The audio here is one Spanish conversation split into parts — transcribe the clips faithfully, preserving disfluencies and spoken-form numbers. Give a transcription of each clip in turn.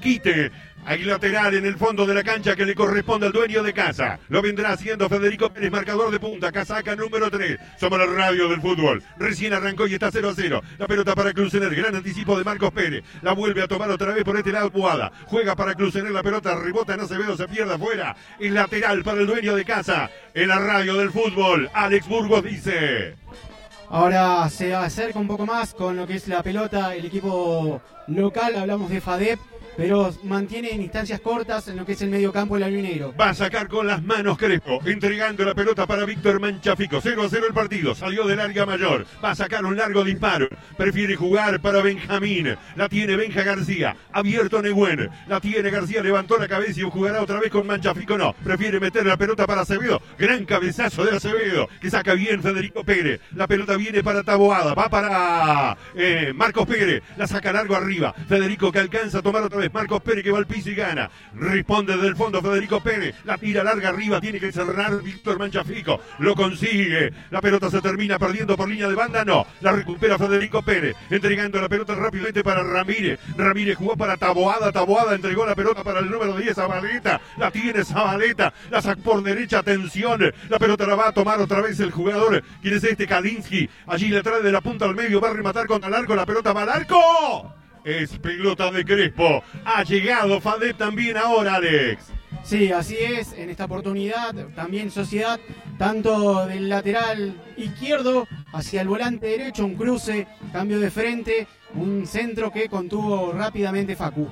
desquite. Hay lateral en el fondo de la cancha que le corresponde al dueño de casa. Lo vendrá haciendo Federico Pérez, marcador de punta, casaca número tres. Somos la radio del fútbol. Recién arrancó y está cero a cero. La pelota para Clusener, gran anticipo de Marcos Pérez. La vuelve a tomar otra vez por este lado Boada. Juega para Clusener, la pelota rebota en Acevedo, se pierde afuera. Es lateral para el dueño de casa. En la radio del fútbol, Alex Burgos dice... Ahora se acerca un poco más con lo que es la pelota el equipo local, hablamos de FADEP, pero mantiene en instancias cortas en lo que es el medio campo el albinegro. Va a sacar con las manos Crespo, entregando la pelota para Víctor Manchafico. cero a cero el partido, salió del área mayor. Va a sacar un largo disparo. Prefiere jugar para Benjamín. La tiene Benja García. Abierto Negüen. La tiene García, levantó la cabeza y jugará otra vez con Manchafico. No, prefiere meter la pelota para Acevedo. Gran cabezazo de Acevedo, que saca bien Federico Pérez. La pelota viene para Taboada. Va para eh, Marcos Pérez. La saca largo arriba. Federico que alcanza a tomar otra vez. Marcos Pérez que va al piso y gana. Responde del fondo Federico Pérez. La tira larga arriba. Tiene que cerrar Víctor Manchafico. Lo consigue. La pelota se termina perdiendo por línea de banda. No. La recupera Federico Pérez. Entregando la pelota rápidamente para Ramírez. Ramírez jugó para Taboada. Taboada entregó la pelota para el número diez. Zabaleta. La tiene Zabaleta. La saca por derecha. Atención. La pelota la va a tomar otra vez el jugador. ¿Quién es este? Kalinsky. Allí le trae de la punta al medio. Va a rematar contra el arco. La pelota va al arco. Es pelota de Crespo. Ha llegado FADEP también ahora, Alex. Sí, así es. En esta oportunidad también Sociedad, tanto del lateral izquierdo hacia el volante derecho, un cruce, cambio de frente, un centro que contuvo rápidamente Facu.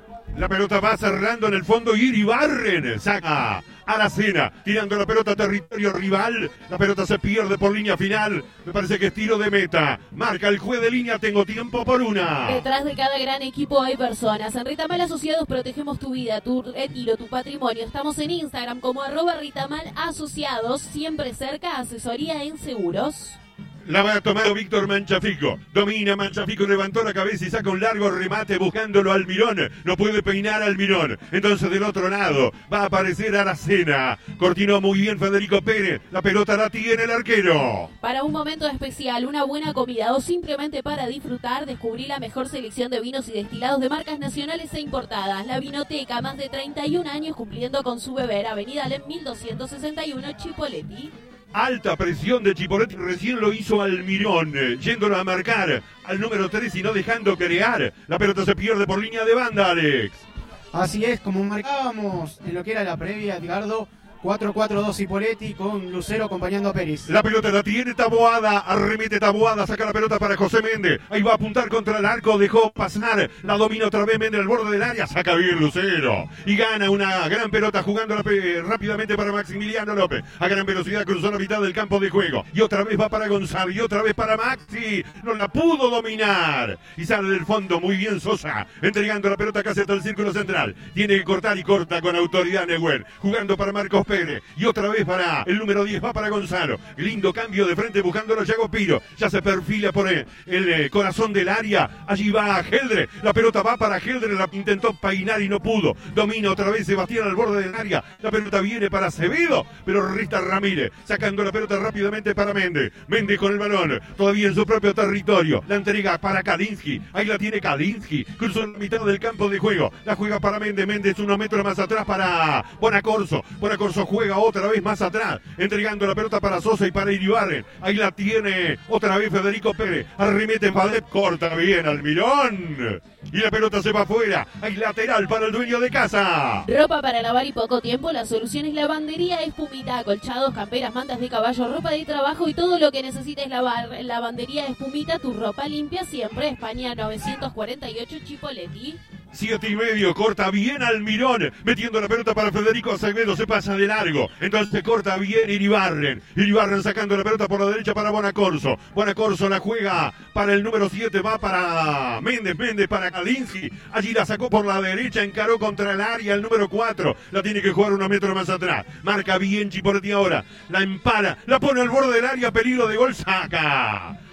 La pelota va cerrando en el fondo y Iribarren saca a la cena, tirando la pelota a territorio rival. La pelota se pierde por línea final. Me parece que es tiro de meta. Marca el juez de línea, tengo tiempo por una. Detrás de cada gran equipo hay personas. En Ritamal Asociados protegemos tu vida, tu retiro, tu patrimonio. Estamos en Instagram como arroba Ritamal Asociados. Siempre cerca, asesoría en seguros. La va a tomar Víctor Manchafico. Domina Manchafico, levantó la cabeza y saca un largo remate buscándolo al Almirón. No puede peinar al Almirón. Entonces del otro lado va a aparecer Aracena. Cortinó muy bien Federico Pérez. La pelota la tiene el arquero. Para un momento especial, una buena comida o simplemente para disfrutar, descubrí la mejor selección de vinos y destilados de marcas nacionales e importadas. La Vinoteca, más de treinta y un años cumpliendo con su beber. Avenida Alem mil doscientos sesenta y uno, Chipoleti. Alta presión de Chipoleti, recién lo hizo Almirón, yéndolo a marcar al número tres y no dejando crear. La pelota se pierde por línea de banda, Alex. Así es, como marcábamos en lo que era la previa, Edgardo, cuatro cuatro dos Chipoleti con Lucero acompañando a Pérez. La pelota la tiene Taboada, arremete Taboada, saca la pelota para José Méndez. Ahí va a apuntar contra el arco, dejó pasar, la domina otra vez Méndez al borde del área, saca bien Lucero. Y gana una gran pelota jugando rápidamente para Maximiliano López. A gran velocidad cruzó la mitad del campo de juego. Y otra vez va para Gonzalo, y otra vez para Maxi. No la pudo dominar. Y sale del fondo muy bien Sosa, entregando la pelota casi hasta el círculo central. Tiene que cortar y corta con autoridad Negüen. Jugando para Marcos Pérez, y otra vez para el número diez, va para Gonzalo. Lindo cambio de frente buscándolo Yago Piro. Ya se perfila por el, el, el corazón del área. Allí va Geldre. La pelota va para Geldre. La intentó peinar y no pudo. Domina otra vez Sebastián al borde del área. La pelota viene para Acevedo, pero resta Ramírez. Sacando la pelota rápidamente para Méndez. Méndez con el balón. Todavía en su propio territorio. La entrega para Kalinsky. Ahí la tiene Kalinsky. Cruzó en la mitad del campo de juego. La juega para Méndez. Méndez unos metros más atrás para Bonacorso. Bonacorso juega otra vez más atrás, entregando la pelota para Sosa y para Iribarren. Ahí la tiene otra vez Federico Pérez. Arremete FADEP, corta bien Almirón. Y la pelota se va afuera. Hay lateral para el dueño de casa. Ropa para lavar y poco tiempo. La solución es lavandería Espumita. Acolchados, camperas, mantas de caballo, ropa de trabajo y todo lo que necesites lavar. Lavandería Espumita, tu ropa limpia siempre. España novecientos cuarenta y ocho, Chipoleti. Siete y medio, corta bien Almirón, metiendo la pelota para Federico Acevedo, se pasa de largo, entonces corta bien Iribarren, Iribarren sacando la pelota por la derecha para Bonacorso, Bonacorso la juega para el número siete, va para Méndez, Méndez para Kalinsky, allí la sacó por la derecha, encaró contra el área el número cuatro, la tiene que jugar unos metros más atrás, marca bien Chipoleti ahora, la empala, la pone al borde del área, peligro de gol, saca.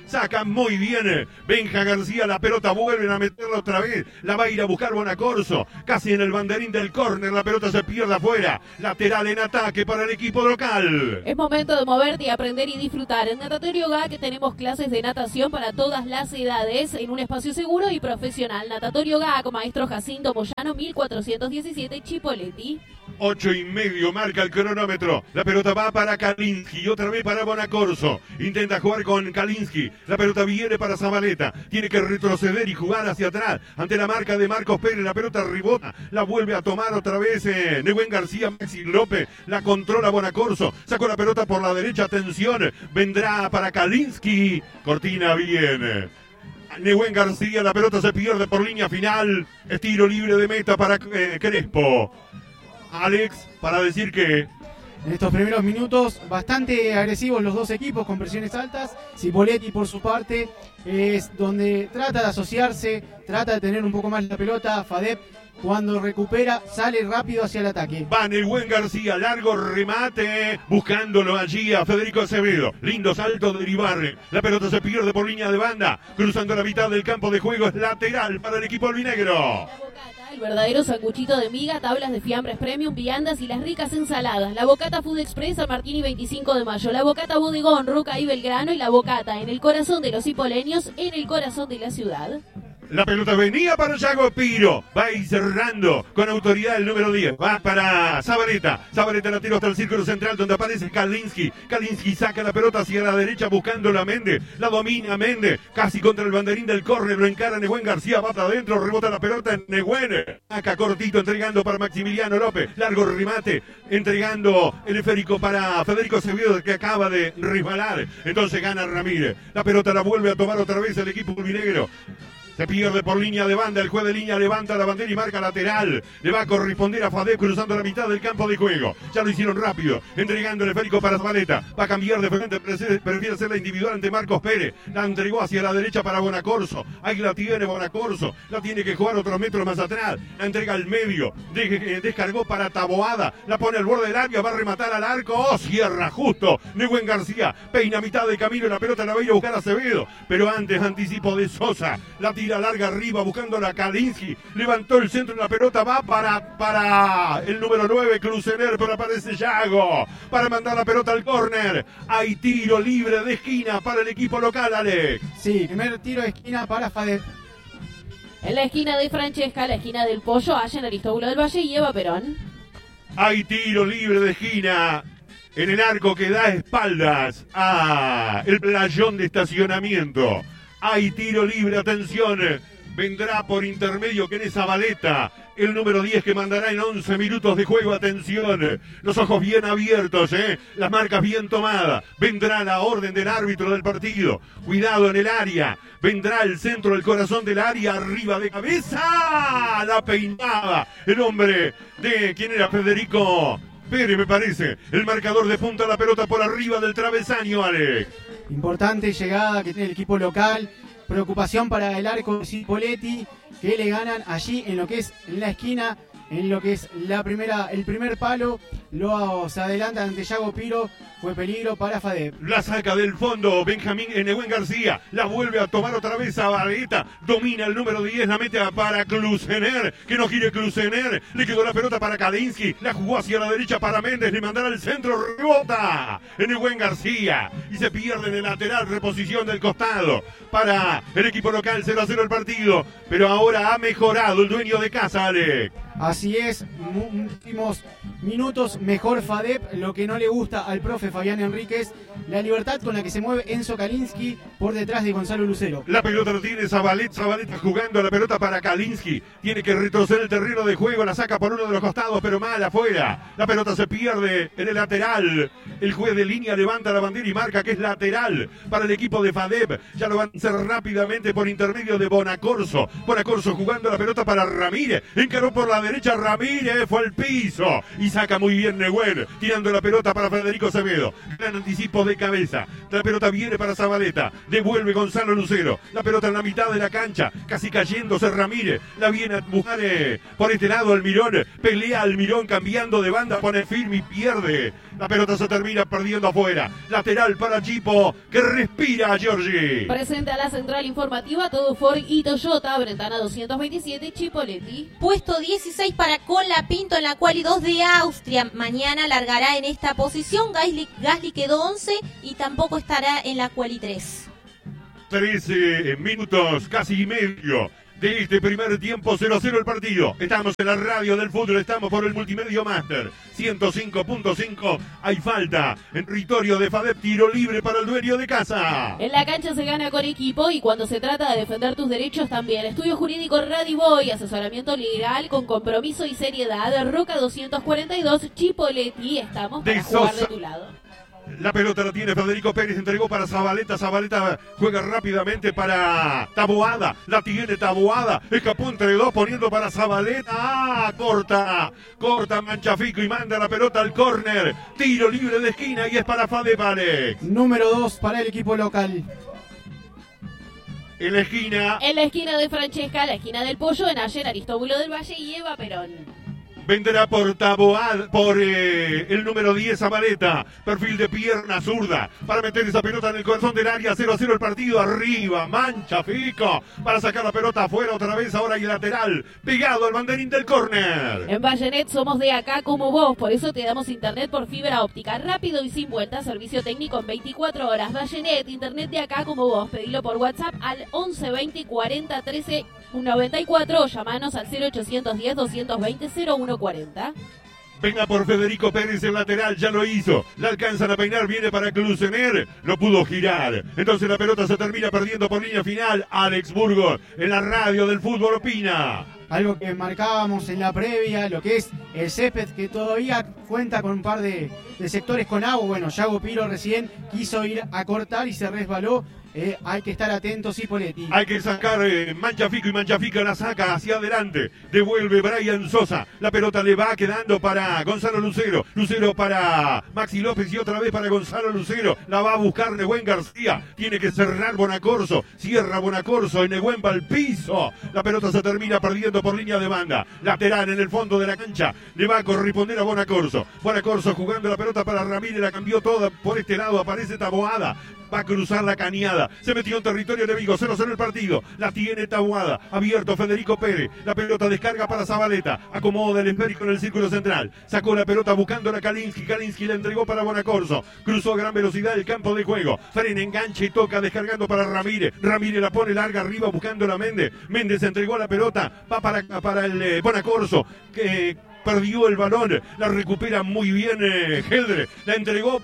saca muy bien Benja García, la pelota vuelven a meterla otra vez, la va a ir a buscar Bonacorso, casi en el banderín del córner, la pelota se pierde afuera, lateral en ataque para el equipo local. Es momento de moverte y aprender y disfrutar. En Natatorio G A que tenemos clases de natación para todas las edades en un espacio seguro y profesional. Natatorio G A con maestro Jacinto Moyano, mil cuatrocientos diecisiete, Chipoleti. Ocho y medio marca el cronómetro. La pelota va para Kalinski, otra vez para Bonacorso. Intenta jugar con Kalinski. La pelota viene para Zabaleta. Tiene que retroceder y jugar hacia atrás. Ante la marca de Marcos Pérez, la pelota rebota. La vuelve a tomar otra vez eh, Nehuen García, Maxi López. La controla Bonacorso. Sacó la pelota por la derecha. Atención. Vendrá para Kalinski. Cortina bien. Nehuen García, la pelota se pierde por línea final. Estilo libre de meta para eh, Crespo. Alex, para decir que en estos primeros minutos bastante agresivos los dos equipos con presiones altas. Cipolletti por su parte es donde trata de asociarse, trata de tener un poco más la pelota. Fadep cuando recupera sale rápido hacia el ataque. Va Nehuen García, largo remate, buscándolo allí a Federico Acevedo. Lindo salto de Iribarren. La pelota se pierde por línea de banda, cruzando la mitad del campo de juego, es lateral para el equipo albinegro. El verdadero sanguchito de miga, tablas de fiambres premium, viandas y las ricas ensaladas. La Bocata Food Express, San Martín y veinticinco de mayo. La Bocata Bodegón, Roca y Belgrano. Y la Bocata en el corazón de los hipoleños, en el corazón de la ciudad. La pelota venía para Yago Piro. Va a ir cerrando con autoridad el número diez. Va para Zabaleta. Zabaleta la tira hasta el círculo central donde aparece Kalinski. Kalinski saca la pelota hacia la derecha buscando a Méndez. La domina Méndez. Casi contra el banderín del córner. Lo encara Nehuen García. Va para adentro. Rebota la pelota en Nehuen. Acá cortito entregando para Maximiliano López. Largo remate. Entregando el esférico para Federico Acevedo que acaba de resbalar. Entonces gana Ramírez. La pelota la vuelve a tomar otra vez el equipo albinegro. Se pierde por línea de banda, el juez de línea levanta la bandera y marca lateral. Le va a corresponder a Fadep cruzando la mitad del campo de juego. Ya lo hicieron rápido, entregando el esférico para Zabaleta. Va a cambiar de frente, prefiere hacerla individual ante Marcos Pérez. La entregó hacia la derecha para Bonacorso. Ahí la tiene Bonacorso, la tiene que jugar otros metros más atrás. La entrega al medio, descargó para Taboada. La pone al borde del área, va a rematar al arco. Oh, cierra justo Nehuen García. Peina a mitad de camino, la pelota la va a ir a buscar a Acevedo. Pero antes anticipo de Sosa. La tira larga arriba buscando a Kalinski, levantó el centro de la pelota, va para, para el número nueve, Klusener, pero aparece Yago para mandar la pelota al córner. Hay tiro libre de esquina para el equipo local, Alex. Sí, primer tiro de esquina para Fadep. En la esquina de Francesca, la esquina del Pollo, Allen, Aristóbulo del Valle y Eva Perón. Hay tiro libre de esquina en el arco que da espaldas a el playón de estacionamiento. Hay tiro libre, atención, vendrá por intermedio que en esa baleta el número diez que mandará en once minutos de juego, atención, los ojos bien abiertos, ¿eh? Las marcas bien tomadas, vendrá la orden del árbitro del partido, cuidado en el área, vendrá el centro del corazón del área, arriba de cabeza, la peinaba el hombre de, ¿quién era? Federico Pérez, me parece, el marcador de punta la pelota por arriba del travesaño, Alex. Importante llegada que tiene el equipo local. Preocupación para el arco de Cipolletti, que le ganan allí en lo que es en la esquina, en lo que es la primera, el primer palo. Lo se adelanta ante Yago Piro. Fue peligro para Fadep. La saca del fondo Benjamín Nehuen García. La vuelve a tomar otra vez a Vareta. Domina el número diez. La mete para Klusener. Que no quiere Klusener. Le quedó la pelota para Kalinski. La jugó hacia la derecha para Méndez. Le mandará al centro. Rebota Nehuen García. Y se pierde en el lateral. Reposición del costado. Para el equipo local. cero a cero el partido. Pero ahora ha mejorado el dueño de casa, Alex. Así es. Últimos minutos. Mejor Fadep. Lo que no le gusta al profe Fabián Enríquez, la libertad con la que se mueve Enzo Kalinski por detrás de Gonzalo Lucero. La pelota lo tiene Zabaleta, Zabaleta jugando la pelota para Kalinski, tiene que retroceder el terreno de juego, la saca por uno de los costados, pero mal afuera. La pelota se pierde en el lateral. El juez de línea levanta la bandera y marca que es lateral para el equipo de Fadep. Ya lo van a hacer rápidamente por intermedio de Bonacorso. Bonacorso jugando la pelota para Ramírez, encaró por la derecha Ramírez, fue al piso y saca muy bien Nehuen, tirando la pelota para Federico Acevedo. Gran anticipo de cabeza. La pelota viene para Zabaleta. Devuelve Gonzalo Lucero. La pelota en la mitad de la cancha. Casi cayéndose Ramírez. La viene a buscar eh, por este lado Almirón. Pelea Almirón cambiando de banda. Pone firme y pierde La pelota se termina perdiendo afuera. Lateral para Chipo, que respira Giorgi. Presente a la central informativa, todo Ford y Toyota, Brentana doscientos veintisiete, Chipoleti. Puesto dieciséis para Colapinto en la quali dos de Austria. Mañana largará en esta posición. Gasly, Gasly quedó once y tampoco estará en la quali tres. trece minutos, casi y medio de este primer tiempo, cero a cero el partido. Estamos en la radio del fútbol, estamos por el Multimedio Master ciento cinco punto cinco. Hay falta en territorio de FADEP, tiro libre para el dueño de casa. En la cancha se gana con equipo y cuando se trata de defender tus derechos también. Estudio jurídico Radiboy, asesoramiento legal con compromiso y seriedad. Roca doscientos cuarenta y dos, Chipoleti, estamos para De jugar Sosa. de tu lado. La pelota la tiene Federico Pérez, entregó para Zabaleta, Zabaleta juega rápidamente para Taboada, la tiene Taboada, escapó entre dos poniendo para Zabaleta, ah, corta, corta Manchafico y manda la pelota al córner, tiro libre de esquina y es para Fade Alex. Número dos para el equipo local. En la esquina, En la esquina de Francesca, la esquina del Pollo, en ayer Aristóbulo del Valle y Eva Perón. vendrá por Taboada, por eh, el número diez Zabaleta, perfil de pierna zurda, para meter esa pelota en el corazón del área, cero a cero el partido, arriba, Manchafico, para sacar la pelota afuera otra vez, ahora y lateral, pegado al banderín del córner. En Vallenet somos de acá como vos, por eso te damos internet por fibra óptica, rápido y sin vuelta, servicio técnico en veinticuatro horas. Vallenet, internet de acá como vos, pedilo por WhatsApp al once veinte cuarenta trece noventa y cuatro o llamanos al cero ochocientos diez doscientos veinte cero uno cuarenta. Venga por Federico Pérez, el lateral, ya lo hizo. La alcanzan a peinar, viene para Klusener, no pudo girar. Entonces la pelota se termina perdiendo por línea final. Alex Burgos, en la radio del fútbol, opina. Algo que marcábamos en la previa, lo que es el césped, que todavía cuenta con un par de, de sectores con agua. Bueno, Yago Piro recién quiso ir a cortar y se resbaló. Eh, hay que estar atentos, Ipolletti. Hay que sacar eh, Manchafico y Manchafico la saca hacia adelante. Devuelve Brian Sosa. La pelota le va quedando para Gonzalo Lucero. Lucero para Maxi López y otra vez para Gonzalo Lucero. La va a buscar Nehuen García. Tiene que cerrar Bonacorso. Cierra Bonacorso y Nehuen va al piso. La pelota se termina perdiendo por línea de banda. Lateral en el fondo de la cancha. Le va a corresponder a Bonacorso. Bonacorso jugando la pelota para Ramírez. La cambió toda por este lado. Aparece Taboada. Va a cruzar la cañada. Se metió en territorio enemigo. cero cero el partido. La tiene Taboada. Abierto Federico Pérez. La pelota descarga para Zabaleta. Acomoda el esférico en el círculo central. Sacó la pelota buscando a Kalinski. Kalinski la entregó para Bonacorso. Cruzó a gran velocidad el campo de juego. Frena, enganche y toca descargando para Ramírez. Ramírez la pone larga arriba buscando a Méndez. Méndez entregó la pelota. Va para, para el eh, Bonacorso. Que perdió el balón, la recupera muy bien eh, Heldre, la entregó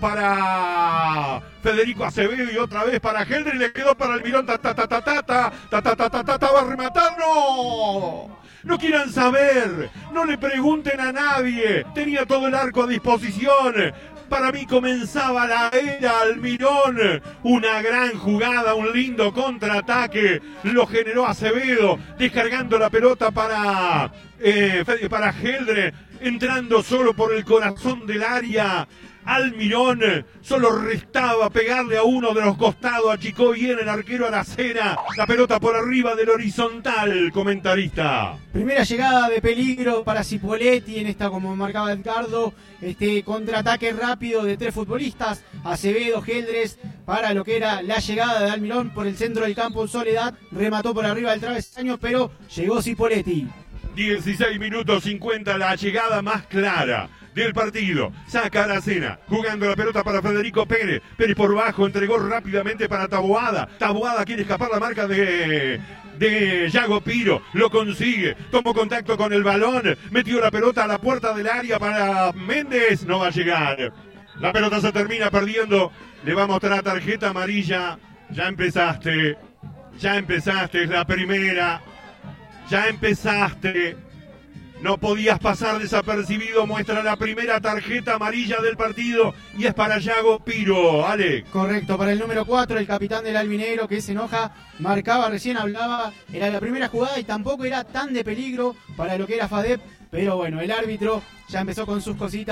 para Federico Acevedo y otra vez para Heldre y le quedó para Almirón, ta ta ta ta ta ta ta ta ta ta ta ta, va a rematar, no, no quieran saber, no le pregunten a nadie, tenía todo el arco a disposición. Para mí comenzaba la era Almirón, una gran jugada, un lindo contraataque, lo generó Acevedo, descargando la pelota para, eh, para Heldre, entrando solo por el corazón del área. Almirón solo restaba pegarle a uno de los costados, achicó bien el arquero Aracena, la pelota por arriba del horizontal, comentarista. Primera llegada de peligro para Cipolletti en esta, como marcaba Edgardo, este contraataque rápido de tres futbolistas, Acevedo, Heldres, para lo que era la llegada de Almirón por el centro del campo en Soledad, remató por arriba del travesaño, pero llegó Cipolletti. dieciséis minutos cincuenta, la llegada más clara del partido. Saca a Aracena, jugando la pelota para Federico Pérez. Pérez por bajo, entregó rápidamente para Taboada. Taboada quiere escapar la marca de, de Yago Piro. Lo consigue. Tomó contacto con el balón. Metió la pelota a la puerta del área para Méndez. No va a llegar. La pelota se termina perdiendo. Le va a mostrar tarjeta amarilla. Ya empezaste. Ya empezaste. Es la primera. Ya empezaste. No podías pasar desapercibido, muestra la primera tarjeta amarilla del partido y es para Yago Piro, Alex. Correcto, para el número cuatro, el capitán del albinegro que se enoja, marcaba, recién hablaba, era la primera jugada y tampoco era tan de peligro para lo que era FADEP, pero bueno, el árbitro ya empezó con sus cositas,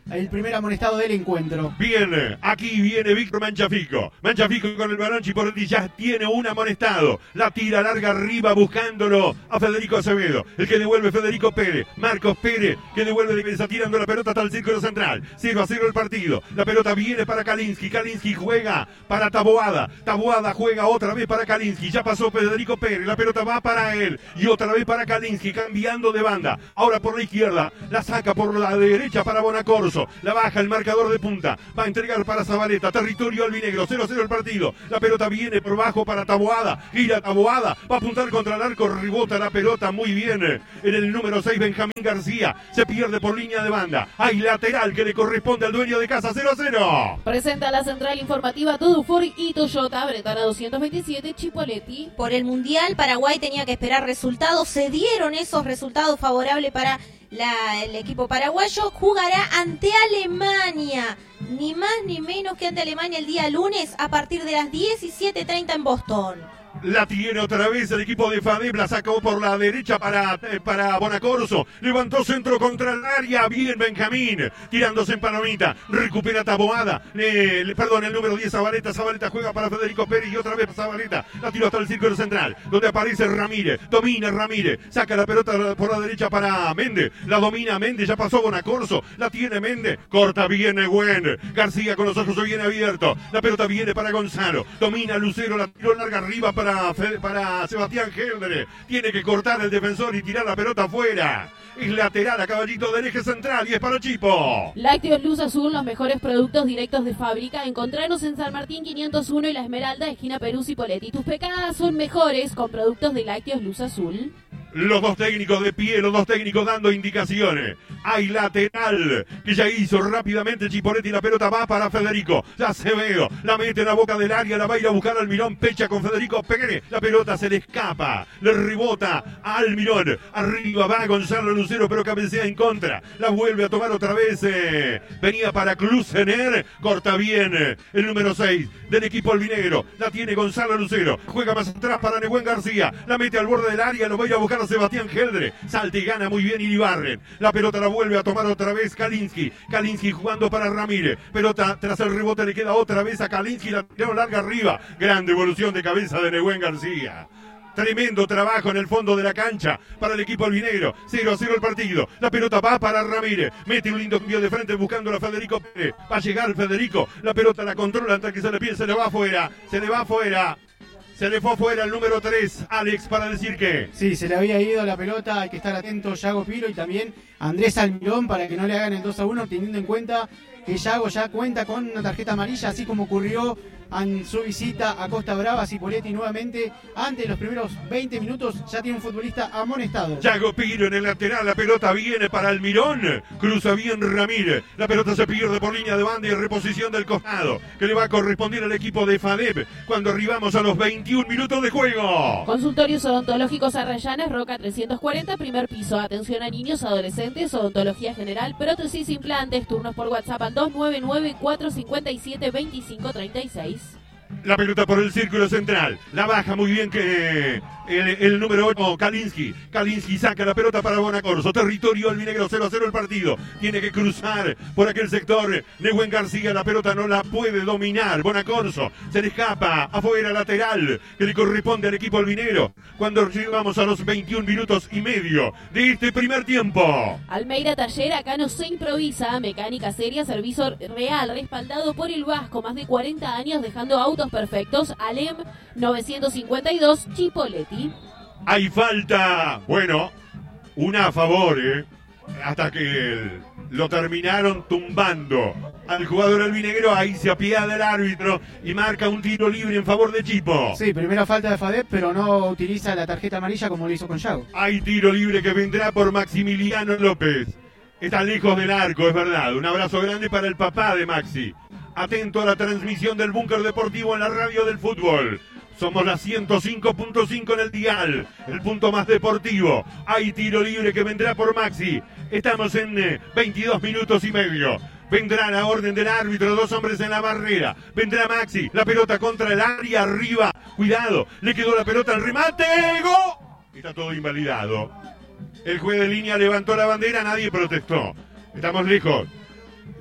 el primer amonestado del encuentro. Bien, aquí viene Víctor Manchafico. Manchafico con el balón, Chipoletti ya tiene un amonestado. La tira larga arriba buscándolo a Federico Acevedo. El que devuelve Federico Pérez. Marcos Pérez que devuelve de cabeza tirando la pelota hasta el círculo central. cero a cero el partido. La pelota viene para Kalinski. Kalinski juega para Taboada. Taboada juega otra vez para Kalinski. Ya pasó Federico Pérez. La pelota va para él. Y otra vez para Kalinski. Cambiando de banda. Ahora por la izquierda. La saca por la derecha para Bonacorso. La baja el marcador de punta. Va a entregar para Zabaleta. Territorio albinegro. cero a cero el partido. La pelota viene por bajo para Taboada. Gira Taboada. Va a apuntar contra el arco. Rebota la pelota muy bien. En el número seis, Benjamín García. Se pierde por línea de banda. Hay lateral que le corresponde al dueño de casa. cero a cero. Presenta la central informativa Tudufor y Toyota. Brentana doscientos veintisiete, Chipoletti. Por el Mundial, Paraguay tenía que esperar resultados. Se dieron esos resultados favorables para la, el equipo paraguayo. Jugará ante Alemania. Ni más ni menos que ante Alemania el día lunes a partir de las diecisiete treinta en Boston. La tiene otra vez el equipo de Fadeb, la sacó por la derecha para, eh, para Bonacorso, levantó centro contra el área, bien Benjamín, tirándose en palomita, recupera Taboada, eh, le, perdón, el número diez Zabaleta, Zabaleta juega para Federico Pérez y otra vez Zabaleta, la tiró hasta el círculo central, donde aparece Ramírez, domina Ramírez, saca la pelota por la derecha para Méndez, la domina Méndez, ya pasó Bonacorso, la tiene Méndez, corta bien Gwen, García con los ojos bien abiertos, la pelota viene para Gonzalo, domina Lucero, la tiró larga arriba para Para, para Sebastián Geldre. Tiene que cortar el defensor y tirar la pelota afuera. Es lateral a caballito del eje central y es para Chipo. Lácteos Luz Azul, los mejores productos directos de fábrica. Encontranos en San Martín quinientos uno y La Esmeralda, esquina Perú y Poletti. Tus pecadas son mejores con productos de Lácteos Luz Azul. Los dos técnicos de pie, los dos técnicos dando indicaciones. Hay lateral que ya hizo rápidamente Chipoletti. La pelota va para Federico. Ya se veo. La mete en la boca del área. La va a ir a buscar Almirón. Pecha con Federico Pérez. La pelota se le escapa. Le rebota a Almirón. Arriba va Gonzalo Lucero, pero cabecea en contra. La vuelve a tomar otra vez. Eh. Venía para Klusener. Corta bien eh. el número seis del equipo albinegro. La tiene Gonzalo Lucero. Juega más atrás para Nehuen García. La mete al borde del área. Lo va a ir a buscar Sebastián Geldre, salta y gana muy bien Iribarren. La pelota la vuelve a tomar otra vez Kalinski. Kalinski jugando para Ramírez. Pelota tras el rebote le queda otra vez a Kalinski. La tiró larga arriba. Gran devolución de cabeza de Nehuen García. Tremendo trabajo en el fondo de la cancha para el equipo albinegro. cero a cero el partido. La pelota va para Ramírez. Mete un lindo envío de frente buscando a Federico Pérez. Va a llegar Federico. La pelota la controla antes que se le pierde. Se le va afuera. Se le va afuera. Se le fue fuera el número tres, Alex, para decir que... Sí, se le había ido la pelota, hay que estar atento, Yago Piro y también Andrés Almirón para que no le hagan el dos a uno, teniendo en cuenta que Yago ya cuenta con una tarjeta amarilla, así como ocurrió en su visita a Costa Brava. Chipoletti nuevamente, antes de los primeros veinte minutos, ya tiene un futbolista amonestado. Yago Piro en el lateral, la pelota viene para Almirón, cruza bien Ramírez, la pelota se pierde por línea de banda y reposición del costado, que le va a corresponder al equipo de Fadeb cuando arribamos a los veintiún minutos de juego. Consultorios odontológicos Arrayanes, Roca trescientos cuarenta, primer piso. Atención a niños, adolescentes, odontología general, prótesis, implantes, turnos por WhatsApp al dos nueve nueve, cuatro cinco siete, dos cinco tres seis. La pelota por el círculo central. La baja muy bien que el, el número ocho, Kalinski. Kalinski saca la pelota para Bonacorso. Territorio albinegro, cero a cero el partido. Tiene que cruzar por aquel sector. Nehuen García, la pelota no la puede dominar. Bonacorso se le escapa afuera, lateral que le corresponde al equipo albinegro. Cuando llegamos a los veintiún minutos y medio de este primer tiempo. Almeida Taller, acá no se improvisa. Mecánica seria, servicio real, respaldado por el Vasco. Más de cuarenta años dejando autos perfectos. Alem novecientos cincuenta y dos, Chipoletti. Hay falta, bueno, una a favor, ¿eh? Hasta que el, lo terminaron tumbando al jugador albinegro. Ahí se apiada el árbitro y marca un tiro libre en favor de Chipo. Sí, primera falta de Fadeb, pero no utiliza la tarjeta amarilla como lo hizo con Yago. Hay tiro libre que vendrá por Maximiliano López. Está lejos del arco, es verdad. Un abrazo grande para el papá de Maxi. Atento a la transmisión del Búnker Deportivo en la radio del fútbol. Somos la ciento cinco punto cinco en el dial, el punto más deportivo. Hay tiro libre que vendrá por Maxi. Estamos en eh, veintidós minutos y medio. Vendrá la orden del árbitro, dos hombres en la barrera. Vendrá Maxi, la pelota contra el área, arriba. Cuidado, le quedó la pelota al remate. ¡Gol! Está todo invalidado. El juez de línea levantó la bandera, nadie protestó. Estamos lejos.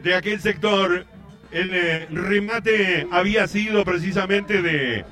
de aquel sector. El eh, remate había sido precisamente de,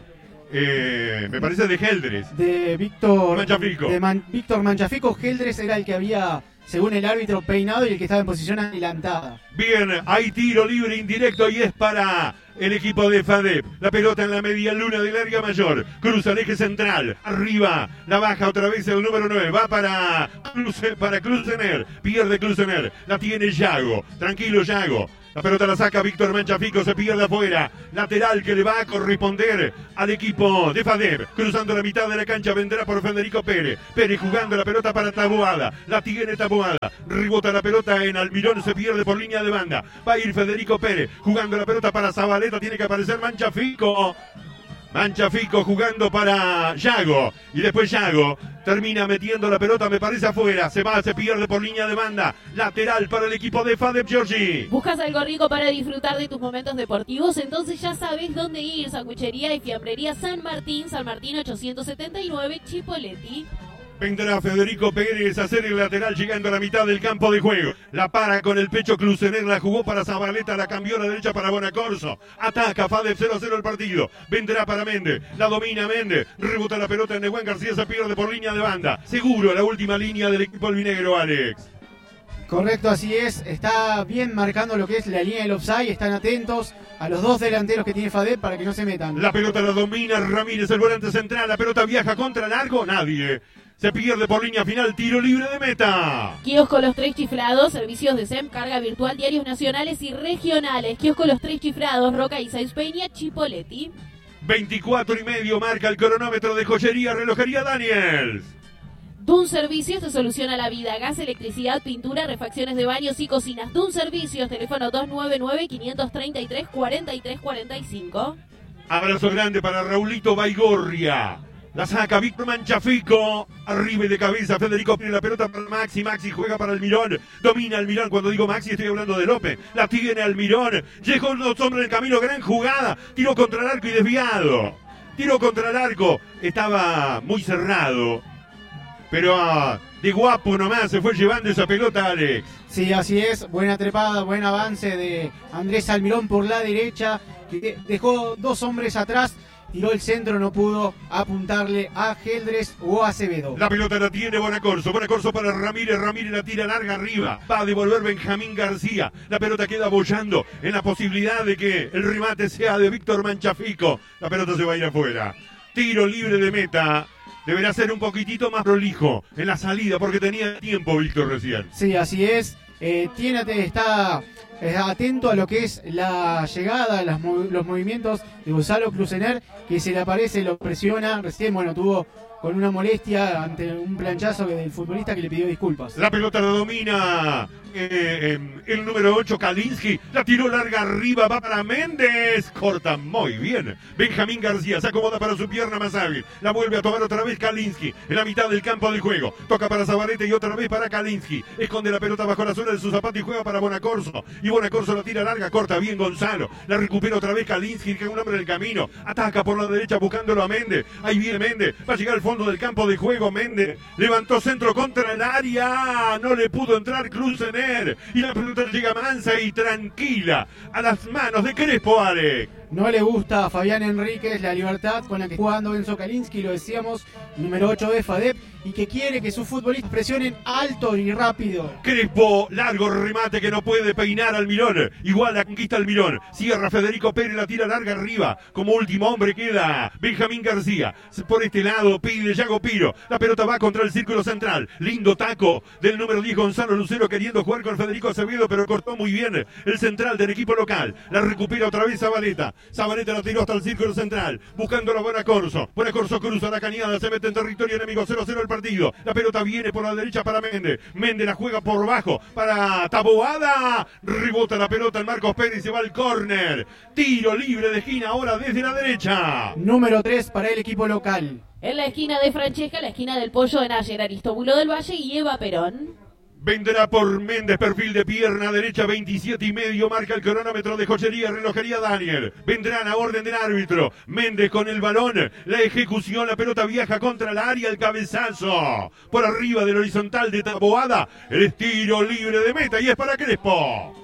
eh, me parece, de Geldres. De Víctor Manchafico. De Man, Víctor Manchafico. Geldres era el que había, según el árbitro, peinado y el que estaba en posición adelantada. Bien, hay tiro libre indirecto y es para el equipo de FADEP. La pelota en la media luna de larga mayor. Cruza el eje central. Arriba. La baja otra vez el número nueve. Va para, para Klusener. Pierde Klusener. La tiene Yago. Tranquilo Yago. La pelota la saca Víctor Manchafico, se pierde afuera. Lateral que le va a corresponder al equipo de FADEP. Cruzando la mitad de la cancha vendrá por Federico Pérez. Pérez jugando la pelota para Taboada. La tiene Taboada. Rebota la pelota en Almirón, se pierde por línea de banda. Va a ir Federico Pérez jugando la pelota para Zabaleta. Tiene que aparecer Manchafico. Manchafico jugando para Yago. Y después Yago termina metiendo la pelota, me parece, afuera. Se va, se pierde por línea de banda. Lateral para el equipo de FADEP, Giorgi. ¿Buscas algo rico para disfrutar de tus momentos deportivos? Entonces ya sabes dónde ir. Sanguchería y Fiambrería San Martín, San Martín ochocientos setenta y nueve, Chipoleti. Vendrá Federico Pérez a hacer el lateral llegando a la mitad del campo de juego. La para con el pecho Klusener, la jugó para Zabaleta, la cambió a la derecha para Bonacorso. Ataca FADEP cero a cero el partido. Vendrá para Méndez, la domina Méndez. Rebota la pelota en Nehuán García, se pierde por línea de banda. Seguro la última línea del equipo albinegro, Alex. Correcto, así es. Está bien marcando lo que es la línea del offside. Están atentos a los dos delanteros que tiene FADEP para que no se metan. La pelota la domina Ramírez, el volante central. La pelota viaja contra largo, nadie. Se pierde por línea final, tiro libre de meta. Kiosco Los Tres Chiflados, servicios de S E M, carga virtual, diarios nacionales y regionales. Kiosco Los Tres Chiflados, Roca y Sáenz Peña, Chipoleti. veinticuatro y medio marca el cronómetro de Joyería Relojería Daniels. Dun Servicios te soluciona la vida. Gas, electricidad, pintura, refacciones de baños y cocinas. Dun Servicios, teléfono dos nueve nueve, cinco tres tres, cuatro tres cuatro cinco. Abrazo grande para Raulito Baigorria. La saca Víctor Manchafico. Arriba y de cabeza Federico tiene la pelota para Maxi. Maxi juega para Almirón. Domina Almirón. Cuando digo Maxi estoy hablando de López. La tiene Almirón. Llegó los hombres en el camino. Gran jugada. Tiro contra el arco y desviado. Tiro contra el arco. Estaba muy cerrado. Pero uh, de guapo nomás se fue llevando esa pelota, Alex. Sí, así es. Buena trepada, buen avance de Andrés Almirón por la derecha. Que dejó dos hombres atrás. Tiró el centro, no pudo apuntarle a Geldres o a Acevedo. La pelota la tiene Bonacorso. Bonacorso para Ramírez. Ramírez la tira larga arriba. Va a devolver Benjamín García. La pelota queda bollando en la posibilidad de que el remate sea de Víctor Manchafico. La pelota se va a ir afuera. Tiro libre de meta. Deberá ser un poquitito más prolijo en la salida porque tenía tiempo Víctor recién. Sí, así es. Eh, tiene, está eh, atento a lo que es la llegada, las, los movimientos de Gonzalo Klusener, que se le aparece, lo presiona. Recién, bueno, tuvo con una molestia ante un planchazo del futbolista que le pidió disculpas. La pelota la domina eh, eh, el número ocho, Kalinski. La tiró larga arriba, va para Méndez. Corta muy bien. Benjamín García se acomoda para su pierna más hábil. La vuelve a tomar otra vez Kalinski en la mitad del campo de juego. Toca para Zabaleta y otra vez para Kalinski. Esconde la pelota bajo la suela de su zapato y juega para Bonacorso. Y Bonacorso la tira larga, corta bien Gonzalo. La recupera otra vez Kalinski, que es un hombre en el camino. Ataca por la derecha buscándolo a Méndez. Ahí viene Méndez. Va a llegar al fondo del campo de juego. Méndez levantó centro contra el área. No le pudo entrar Klusener. Y la pelota llega mansa y tranquila a las manos de Crespo, Alex. No le gusta a Fabián Enríquez la libertad con la que está jugando Enzo Kalinski, lo decíamos, número ocho de FADEP, y que quiere que sus futbolistas presionen alto y rápido. Crespo, largo remate que no puede peinar Almirón. Igual la conquista Almirón. Cierra Federico Pérez, la tira larga arriba. Como último hombre queda Benjamín García. Por este lado pide Yago Piro. La pelota va contra el círculo central. Lindo taco del número diez Gonzalo Lucero queriendo jugar con Federico Acevedo, pero cortó muy bien el central del equipo local. La recupera otra vez Zabaleta. Zabaleta la tiró hasta el círculo central, buscando a Bonacorso. Bonacorso cruza la cañada, se mete en territorio enemigo, cero a cero el partido. La pelota viene por la derecha para Méndez. Méndez la juega por bajo para Taboada. Rebota la pelota en Marcos Pérez y se va al córner. Tiro libre de esquina ahora desde la derecha. Número tres para el equipo local. En la esquina de Francesca, la esquina del Pollo de Nayer, Aristóbulo del Valle y Eva Perón. Vendrá por Méndez, perfil de pierna derecha, veintisiete y medio, marca el cronómetro de Joyería Relojería Daniel. Vendrán a orden del árbitro. Méndez con el balón, la ejecución, la pelota viaja contra la área, el cabezazo. Por arriba del horizontal de Taboada, el estilo libre de meta y es para Crespo.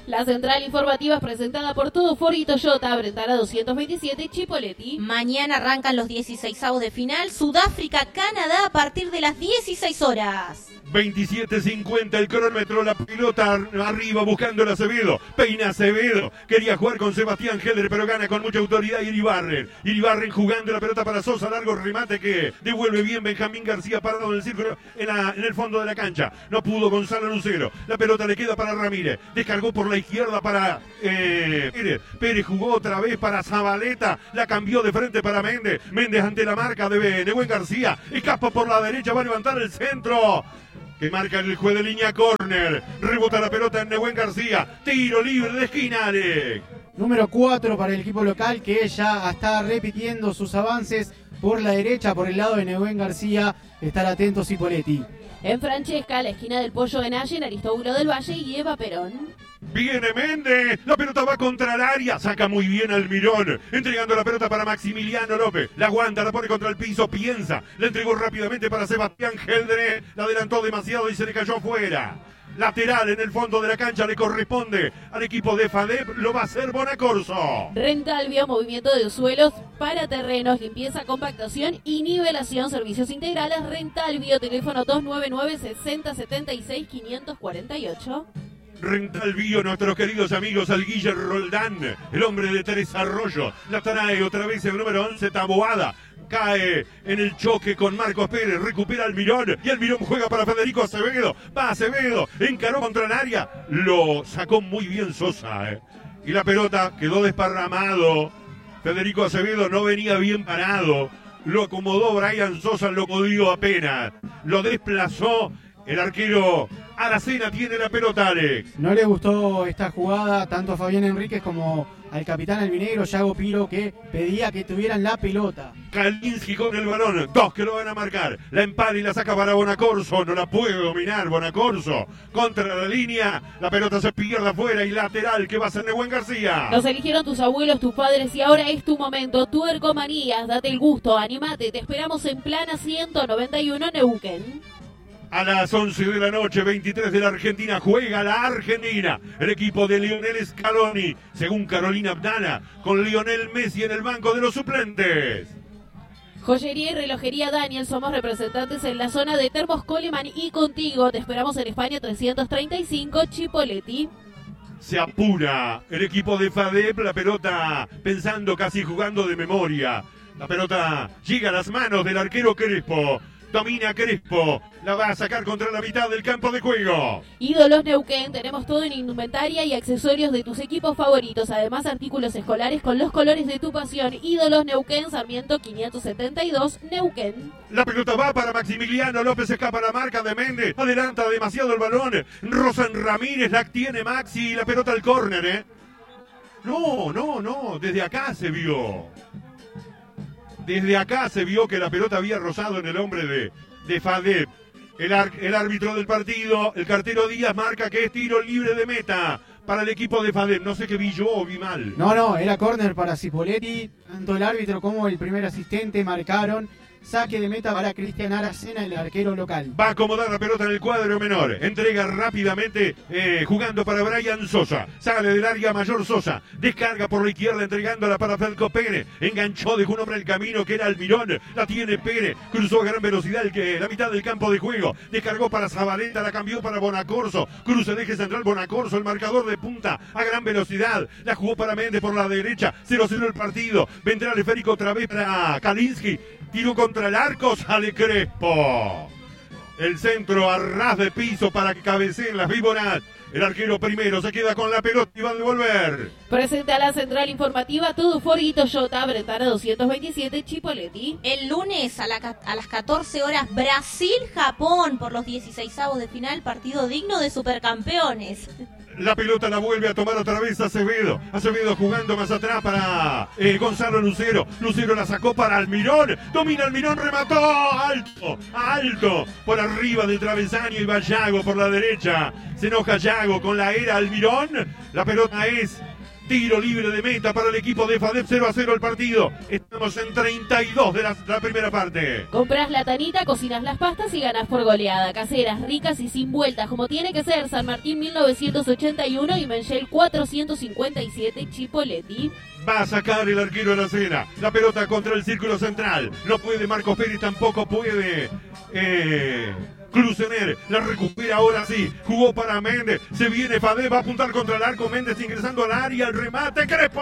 La central informativa es presentada por Todo Ford y Toyota, Brentana doscientos veintisiete, Chipoleti. Mañana arrancan los dieciseisavos de final, Sudáfrica-Canadá a partir de las dieciséis horas. veintisiete cincuenta el cronómetro, la pelota arriba buscando el Acevedo. Peina Acevedo. Quería jugar con Sebastián Helder, pero gana con mucha autoridad Iribarren. Iribarren jugando la pelota para Sosa. Largo remate que devuelve bien Benjamín García parado en el círculo en, la, en el fondo de la cancha. No pudo Gonzalo Lucero. La pelota le queda para Ramírez. Descargó por la izquierda para eh, Pérez. Pérez jugó otra vez para Zabaleta. La cambió de frente para Méndez. Méndez ante la marca de Nehuen García. Escapa por la derecha. Va a levantar el centro. Que marca el juez de línea, córner. Rebota la pelota en Nehuen García. Tiro libre de esquina, Alex. Número cuatro para el equipo local, que ya está repitiendo sus avances por la derecha, por el lado de Nehuen García. Estar atentos, Cipolletti. En Francesca, la esquina del Pollo de Nayen, Aristóbulo del Valle y Eva Perón. Viene Méndez, la pelota va contra el área, saca muy bien Almirón, entregando la pelota para Maximiliano López, la aguanta, la pone contra el piso, piensa, la entregó rápidamente para Sebastián Geldre, la adelantó demasiado y se le cayó afuera. Lateral en el fondo de la cancha le corresponde al equipo de FADEP, lo va a hacer Bonacorso. Rentalvio, movimiento de suelos para terrenos, limpieza, compactación y nivelación, servicios integrales. Rentalvio, teléfono dos nueve nueve, seis cero siete seis, cinco cuatro ocho. Rentalvio, nuestros queridos amigos, al Guille Roldán, el hombre de Tres Arroyos, la trae otra vez el número once, Taboada. Cae en el choque con Marcos Pérez, recupera Almirón y Almirón juega para Federico Acevedo, va Acevedo, encaró contra el área, lo sacó muy bien Sosa, eh. y la pelota quedó desparramado. Federico Acevedo no venía bien parado, lo acomodó Brian Sosa, lo codió apenas, lo desplazó. El arquero Aracena tiene la pelota, Alex. No le gustó esta jugada tanto a Fabián Enríquez como al capitán albinegro Yago Piro, que pedía que tuvieran la pelota. Kalinski con el balón, dos que lo van a marcar. La empala y la saca para Bonacorso, no la puede dominar Bonacorso. Contra la línea, la pelota se pierde afuera y lateral que va a ser Nehuen García. Nos eligieron tus abuelos, tus padres y ahora es tu momento. Tuercomanías, date el gusto, animate, te esperamos en Plana ciento noventa y uno Neuquén. A las once de la noche, veintitrés de la Argentina, juega la Argentina. El equipo de Lionel Scaloni, según Carolina Abdala, con Lionel Messi en el banco de los suplentes. Joyería y relojería Daniel, somos representantes en la zona de Termos Coleman y contigo. Te esperamos en España trescientos treinta y cinco, Chipoleti. Se apura el equipo de FADEP, la pelota pensando, casi jugando de memoria. La pelota llega a las manos del arquero Crespo. Domina Crespo, la va a sacar contra la mitad del campo de juego. Ídolos Neuquén, tenemos todo en indumentaria y accesorios de tus equipos favoritos. Además, artículos escolares con los colores de tu pasión. Ídolos Neuquén, Sarmiento quinientos setenta y dos, Neuquén. La pelota va para Maximiliano López, escapa la marca de Méndez. Adelanta demasiado el balón. Rosan Ramírez la tiene Maxi y la pelota al córner, ¿eh? No, no, no, desde acá se vio. Desde acá se vio que la pelota había rozado en el hombre de, de FADEP. El, ar, el árbitro del partido, el cartero Díaz, marca que es tiro libre de meta para el equipo de FADEP. No sé qué vi yo o vi mal. No, no, era córner para Cipolletti. Tanto el árbitro como el primer asistente marcaron. Saque de meta para Cristian Aracena, el arquero local. Va a acomodar la pelota en el cuadro menor. Entrega rápidamente, eh, jugando para Brian Sosa. Sale del área mayor Sosa. Descarga por la izquierda, entregándola para Federico Pérez. Enganchó, dejó un hombre en el camino que era Almirón. La tiene Pérez. Cruzó a gran velocidad el que, la mitad del campo de juego. Descargó para Zabaleta, la cambió para Bonacorso. Cruza el eje central Bonacorso, el marcador de punta a gran velocidad. La jugó para Méndez por la derecha. cero cero el partido. Vendrá el esférico otra vez para Kalinski. Tiro contra el arco, sale Crespo. El centro a ras de piso para que cabeceen las víboras. El arquero primero se queda con la pelota y va a devolver. Presente a la central informativa, todo Ford y Toyota, Brentana doscientos veintisiete, Chipoleti. El lunes a, la, a las catorce horas, Brasil-Japón por los dieciseisavos de final, partido digno de supercampeones. La pelota la vuelve a tomar otra vez Acevedo. Acevedo jugando más atrás para eh, Gonzalo Lucero. Lucero la sacó para Almirón. Domina Almirón, remató. Alto, alto. Por arriba del travesaño y va Yago por la derecha. Se enoja Yago con la era Almirón. La pelota es Tiro libre de meta para el equipo de FADEP, cero a cero el partido. Estamos en treinta y dos de la, la primera parte. Compras la tanita, cocinas las pastas y ganas por goleada. Caseras, ricas y sin vueltas, como tiene que ser. San Martín mil novecientos ochenta y uno y Menchel cuatrocientos cincuenta y siete, Chipoleti. Va a sacar el arquero de la cena. La pelota contra el círculo central. No puede Marcos Pérez, tampoco puede... Eh... Clusener, la recupera ahora sí, jugó para Méndez, se viene Fadé, va a apuntar contra el arco, Méndez ingresando al área, el remate, Crespo,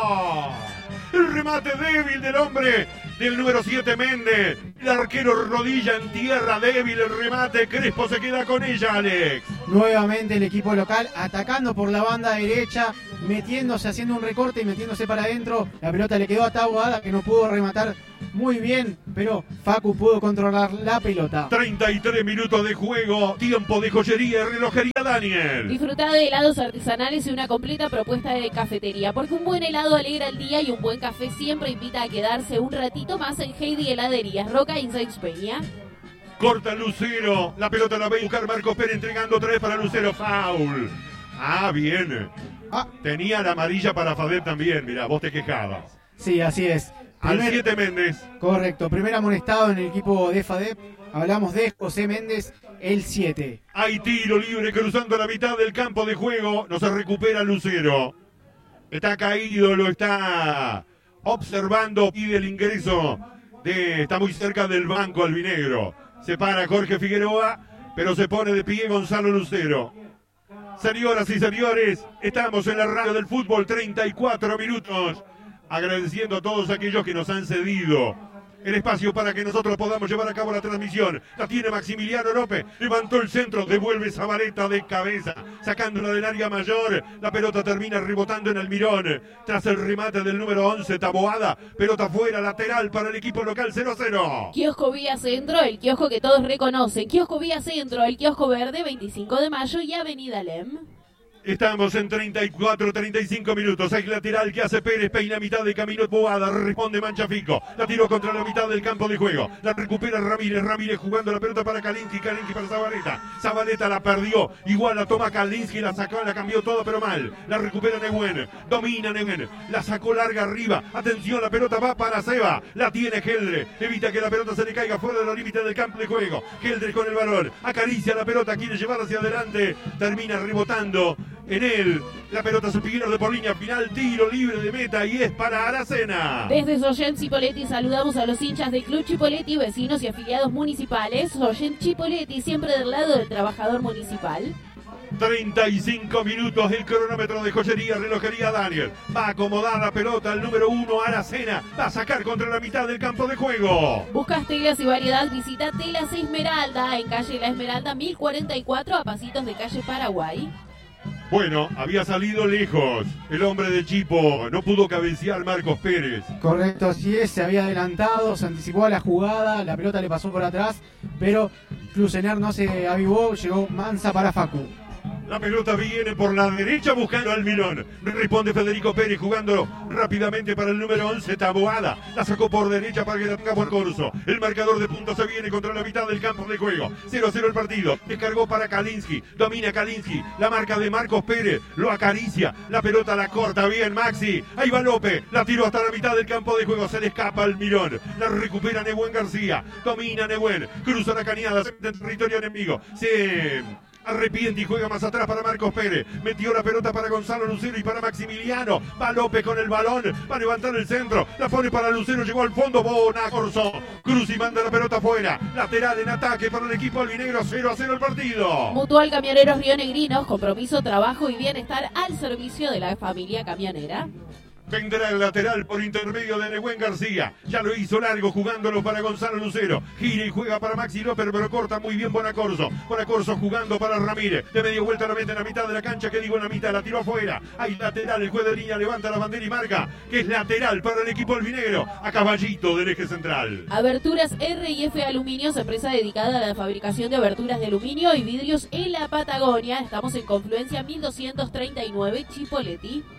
el remate débil del hombre del número siete Méndez, el arquero rodilla en tierra, débil el remate, Crespo se queda con ella, Alex. Nuevamente el equipo local atacando por la banda derecha, metiéndose, haciendo un recorte y metiéndose para adentro, la pelota le quedó a Taboada que no pudo rematar muy bien, pero Facu pudo controlar la pelota. treinta y tres minutos de juego, tiempo de joyería y relojería, Daniel. Disfrutar de helados artesanales y una completa propuesta de cafetería, porque un buen helado alegra el día y un buen café siempre invita a quedarse un ratito más en Heidi Heladerías, Roca Insights Peña. Corta Lucero, la pelota la va a buscar Marcos Pérez entregando otra vez para Lucero, foul. Ah, bien. Ah. Tenía la amarilla para Fadel también, mirá, vos te quejabas. Sí, así es. Al siete Méndez. Correcto, primer amonestado en el equipo de FADEP. Hablamos de José Méndez, el siete. Hay tiro libre cruzando la mitad del campo de juego. No se recupera Lucero. Está caído, lo está observando. Pide el ingreso. De, está muy cerca del banco albinegro. Se para Jorge Figueroa, pero se pone de pie Gonzalo Lucero. Señoras y señores, estamos en la radio del fútbol, treinta y cuatro minutos. Agradeciendo a todos aquellos que nos han cedido el espacio para que nosotros podamos llevar a cabo la transmisión. La tiene Maximiliano López, levantó el centro, devuelve Zabaleta de cabeza, sacándola del área mayor. La pelota termina rebotando en Almirón, tras el remate del número once, Taboada. Pelota fuera, lateral para el equipo local, cero a cero. Kiosco Vía Centro, el kiosco que todos reconocen. Kiosco Vía Centro, el kiosco verde, veinticinco de mayo y Avenida Lem. Estamos en treinta y cuatro, treinta y cinco minutos. Hay lateral que hace Pérez, peina a mitad de camino Boada, responde Manchafico. La tiró contra la mitad del campo de juego. La recupera Ramírez, Ramírez jugando la pelota para Kalinski, Kalinski para Zabaleta. Zabaleta la perdió, igual la toma Kalinski, la sacó, la cambió todo pero mal. La recupera Neuwen, domina Neuwen, la sacó larga arriba. Atención, la pelota va para Seba. La tiene Geldre, evita que la pelota se le caiga fuera de los límites del campo de juego. Geldre con el balón, acaricia la pelota, quiere llevarla hacia adelante. Termina rebotando en él, la pelota se pierde por línea final, tiro libre de meta y es para Aracena. Desde Soyen Chipoleti saludamos a los hinchas del Club Chipoleti, vecinos y afiliados municipales. Soyen Chipoleti, siempre del lado del trabajador municipal. treinta y cinco minutos el cronómetro de joyería, relojería Daniel. Va a acomodar la pelota al número uno, Aracena. Va a sacar contra la mitad del campo de juego. Buscas telas y variedad, visita Telas Esmeralda en calle La Esmeralda mil cuarenta y cuatro a pasitos de calle Paraguay. Bueno, había salido lejos el hombre de Chipo, no pudo cabecear Marcos Pérez. Correcto, así es, se había adelantado, se anticipó a la jugada, la pelota le pasó por atrás, pero Clusener no se avivó, llegó mansa para Facu. La pelota viene por la derecha buscando al Milón. Responde Federico Pérez jugando rápidamente para el número once, Taboada. La sacó por derecha para que la tenga por Corso. El marcador de puntos se viene contra la mitad del campo de juego. cero a cero el partido. Descargó para Kalinski. Domina Kalinski. La marca de Marcos Pérez. Lo acaricia. La pelota la corta bien Maxi. Ahí va López. La tiró hasta la mitad del campo de juego. Se le escapa al Milón. La recupera Neuwen García. Domina Neuwen. Cruza la cañada. Se mete en territorio enemigo. Se... arrepiente y juega más atrás para Marcos Pérez. Metió la pelota para Gonzalo Lucero y para Maximiliano. Va López con el balón. Va a levantar el centro. La pone para Lucero. Llegó al fondo. Bona Corso. Cruz y manda la pelota afuera. Lateral en ataque para el equipo albinegro. cero a cero el partido. Mutual Camioneros Rionegrinos. Compromiso, trabajo y bienestar al servicio de la familia camionera. Vendrá el lateral por intermedio de Neuwen García. Ya lo hizo largo jugándolo para Gonzalo Lucero. Gira y juega para Maxi López, pero corta muy bien Bonacorso. Bonacorso jugando para Ramírez. De medio vuelta la mete en la mitad de la cancha. Que digo en la mitad, la tiró afuera. Hay lateral, el juez de línea levanta la bandera y marca que es lateral para el equipo albinegro. A caballito del eje central. Aberturas R y F Aluminios, empresa dedicada a la fabricación de aberturas de aluminio y vidrios en la Patagonia. Estamos en Confluencia mil doscientos treinta y nueve, Chipoleti.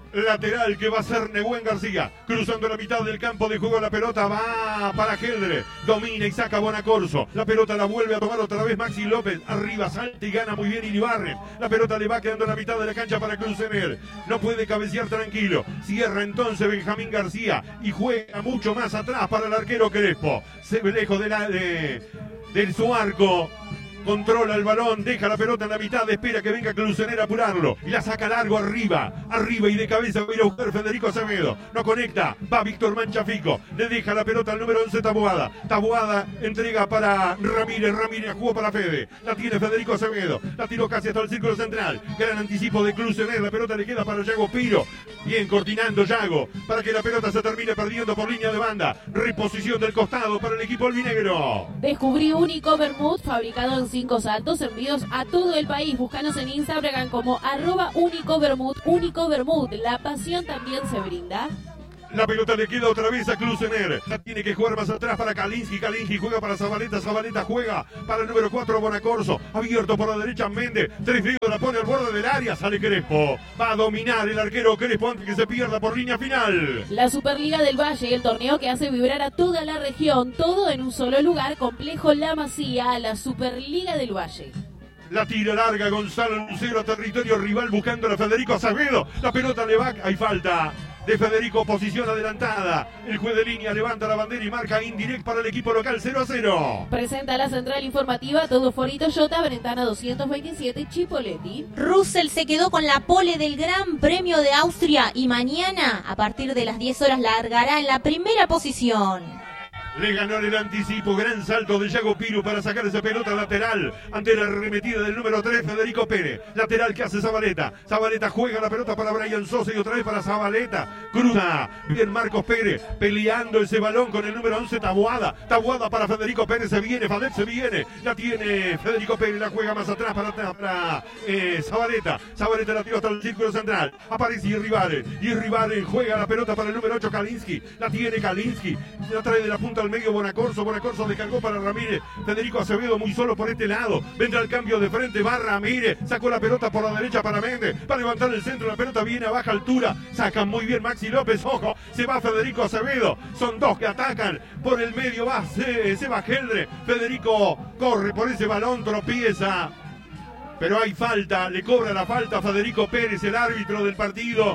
Lateral que va a ser Nehuen García, cruzando la mitad del campo de juego, la pelota va para Geldre, domina y saca Bonacorso, la pelota la vuelve a tomar otra vez Maxi López, arriba salta y gana muy bien Iribarren, la pelota le va quedando en la mitad de la cancha para Crucener, no puede cabecear tranquilo, cierra entonces Benjamín García y juega mucho más atrás para el arquero Crespo, se ve lejos de la, de, de su arco. Controla el balón, deja la pelota en la mitad, espera que venga Clusener a apurarlo y la saca largo arriba, arriba y de cabeza va a ir a buscar Federico Acevedo, no conecta, va Víctor Manchafico, le deja la pelota al número once Taboada, Taboada entrega para Ramírez, Ramírez jugó para Fede, la tiene Federico Acevedo, la tiró casi hasta el círculo central, gran anticipo de Clusener, la pelota le queda para Yago Piro, bien cortinando Yago, para que la pelota se termine perdiendo por línea de banda, reposición del costado para el equipo albinegro. Descubrí Único Vermouth, fabricado en cinco saltos, envíos a todo el país. Búscanos en Instagram como arroba Único Vermouth, Único Vermouth. La pasión también se brinda. La pelota le queda otra vez a Clusener. La tiene que jugar más atrás para Kalinski. Kalinski juega para Zabaleta. Zabaleta juega para el número cuatro Bonacorso. Abierto por la derecha Méndez. Tres dedos la pone al borde del área. Sale Crespo. Va a dominar el arquero Crespo antes que se pierda por línea final. La Superliga del Valle, el torneo que hace vibrar a toda la región. Todo en un solo lugar. Complejo La Masía, la Superliga del Valle. La tira larga Gonzalo Lucero a territorio rival buscando a Federico Acevedo. La pelota le va. Hay falta de Federico, posición adelantada. El juez de línea levanta la bandera y marca indirect para el equipo local cero a cero. Presenta la central informativa todo Ford y Toyota, Brentana doscientos veintisiete, Chipoleti. Russell se quedó con la pole del Gran Premio de Austria y mañana, a partir de las diez horas, largará en la primera posición. Le ganó el anticipo, gran salto de Yago Piro para sacar esa pelota lateral ante la arremetida del número tres, Federico Pérez. Lateral que hace Zabaleta. Zabaleta juega la pelota para Brian Sosa y otra vez para Zabaleta. Cruza bien Marcos Pérez, peleando ese balón con el número once, Taboada. Taboada para Federico Pérez, se viene, Fadet se viene. La tiene Federico Pérez, la juega más atrás para, para eh, Zabaleta. Zabaleta la tiró hasta el círculo central. Aparece Irribaren. Irribaren juega la pelota para el número ocho, Kalinski. La tiene Kalinski. La trae de la punta al medio Bonacorso, Bonacorso descargó para Ramírez, Federico Acevedo muy solo por este lado, vendrá el cambio de frente, va Ramírez, sacó la pelota por la derecha para Méndez, va a levantar el centro, la pelota viene a baja altura, sacan muy bien Maxi López, ojo, se va Federico Acevedo, son dos que atacan, por el medio va se, se va Geldre, Federico corre por ese balón, tropieza, pero hay falta, le cobra la falta a Federico Pérez, el árbitro del partido.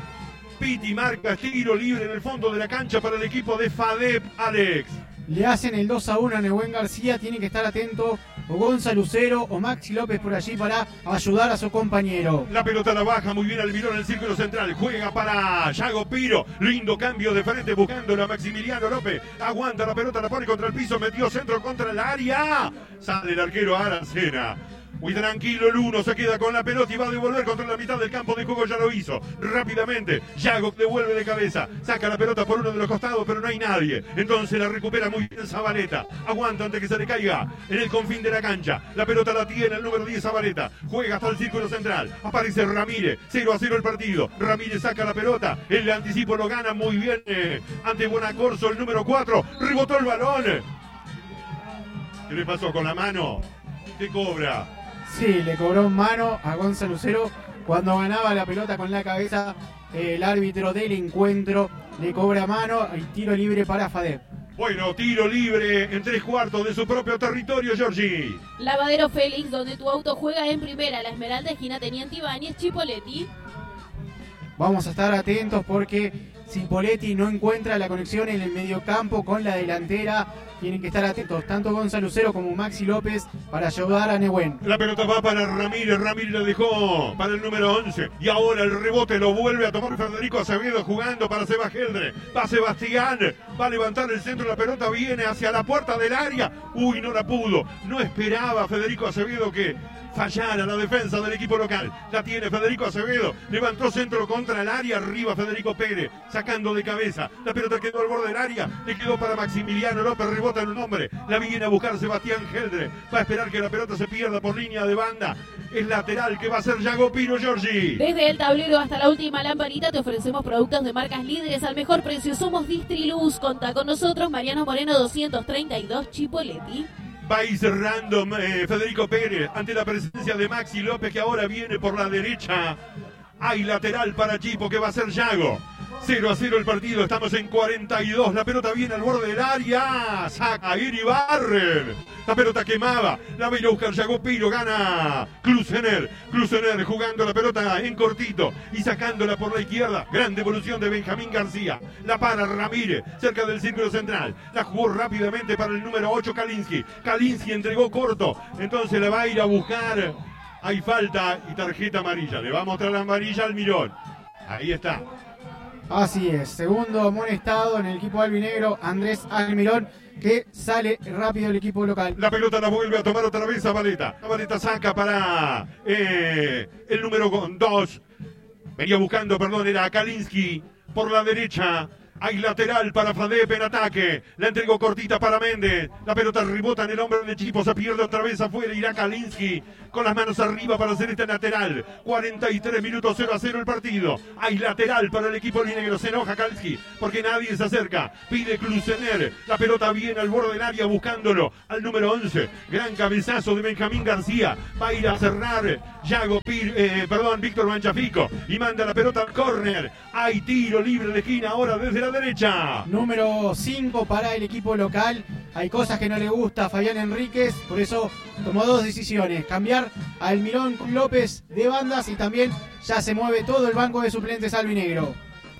Piti marca tiro libre en el fondo de la cancha para el equipo de Fadep, Alex. Le hacen el dos a uno a Nehuen García, tiene que estar atento o Gonzalo Lucero o Maxi López por allí para ayudar a su compañero. La pelota la baja muy bien Almirón en el círculo central, juega para Yago Piro, lindo cambio de frente buscándolo a Maximiliano López, aguanta la pelota, la pone contra el piso, metió centro contra el área, sale el arquero Aracena. Muy tranquilo el uno, se queda con la pelota y va a devolver contra la mitad del campo de juego, ya lo hizo. Rápidamente, Yago devuelve de cabeza, saca la pelota por uno de los costados, pero no hay nadie. Entonces la recupera muy bien Zabaleta. Aguanta antes que se le caiga en el confín de la cancha. La pelota la tiene el número diez Zabaleta. Juega hasta el círculo central. Aparece Ramírez, cero a cero el partido. Ramírez saca la pelota, el anticipo lo gana muy bien eh, ante Bonacorso, el número cuatro. Rebotó el balón. ¿Qué le pasó con la mano? ¿Qué cobra? Sí, le cobró mano a Gonzalo Lucero cuando ganaba la pelota con la cabeza. El árbitro del encuentro le cobra mano y tiro libre para Fadep. Bueno, tiro libre en tres cuartos de su propio territorio, Giorgi. Lavadero Félix, donde tu auto juega en primera. La Esmeralda, esquina Teniente Ibáñez, Chipoleti. Vamos a estar atentos porque Cipoletti no encuentra la conexión en el mediocampo con la delantera. Tienen que estar atentos tanto Gonzalo Lucero como Maxi López para ayudar a Nehuen. La pelota va para Ramírez, Ramírez la dejó para el número once. Y ahora el rebote lo vuelve a tomar Federico Acevedo jugando para Seba Geldre. Va Sebastián, va a levantar el centro, la pelota viene hacia la puerta del área. Uy, no la pudo. No esperaba Federico Acevedo que fallara la defensa del equipo local. La tiene Federico Acevedo, levantó centro contra el área, arriba Federico Pérez, sacando de cabeza. La pelota quedó al borde del área, le quedó para Maximiliano López, rebota en un hombre. La viene a buscar Sebastián Geldre. Va a esperar que la pelota se pierda por línea de banda. Es lateral que va a ser Yago Piro, Giorgi. Desde el tablero hasta la última lamparita te ofrecemos productos de marcas líderes al mejor precio. Somos Distriluz. Contá con nosotros. Mariano Moreno doscientos treinta y dos, Chipoleti. Va a ir cerrando eh, Federico Pérez ante la presencia de Maxi López, que ahora viene por la derecha Hay lateral para Chipo que va a ser Yago. cero a cero el partido, estamos en cuarenta y dos. La pelota viene al borde del área. Saca Iribarren. La pelota quemaba. La va a ir a buscar Yago Piro. Gana Klusener. Klusener jugando la pelota en cortito y sacándola por la izquierda. Gran devolución de Benjamín García. La para Ramírez cerca del círculo central. La jugó rápidamente para el número ocho Kalinski. Kalinski entregó corto. Entonces la va a ir a buscar. Hay falta y tarjeta amarilla. Le va a mostrar la amarilla al Mirón. Ahí está. Así es, segundo amonestado en el equipo albinegro, Andrés Almirón, que sale rápido el equipo local. La pelota la vuelve a tomar otra vez Zabaleta. Zabaleta saca para eh, el número dos. Venía buscando, perdón, era Kalinski por la derecha. Hay lateral para Fadep en ataque. La entregó cortita para Méndez. La pelota rebota en el hombro de Chipo. Se pierde otra vez afuera. Irá Kalinski con las manos arriba para hacer este lateral. cuarenta y tres minutos, cero a cero el partido. Hay lateral para el equipo negro. Se enoja Kalinski porque nadie se acerca. Pide Klusener. La pelota viene al borde del área buscándolo. Al número once. Gran cabezazo de Benjamín García. Va a ir a cerrar Yago Pir, eh, perdón, Víctor Manchafico. Y manda la pelota al córner. Hay tiro libre de esquina ahora desde la derecha. Número cinco para el equipo local. Hay cosas que no le gusta a Fabián Enríquez, por eso tomó dos decisiones: cambiar a Almirón con López de bandas y también ya se mueve todo el banco de suplentes albinegro.